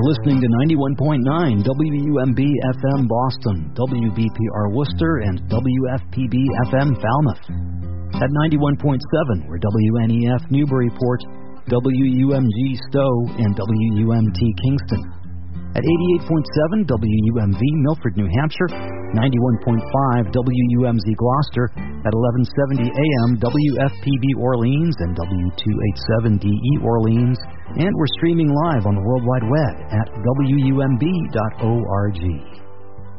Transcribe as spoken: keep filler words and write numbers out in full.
listening to ninety-one point nine W U M B F M Boston, W B P R Worcester, and W F P B F M Falmouth. At ninety-one point seven, we're W N E F Newburyport, W U M G Stowe, and W U M T Kingston. At eighty-eight point seven, W U M V Milford, New Hampshire, ninety-one point five W U M Z Gloucester, at eleven seventy A M W F P B Orleans and W two eighty-seven D E Orleans, and we're streaming live on the World Wide Web at W U M B dot org.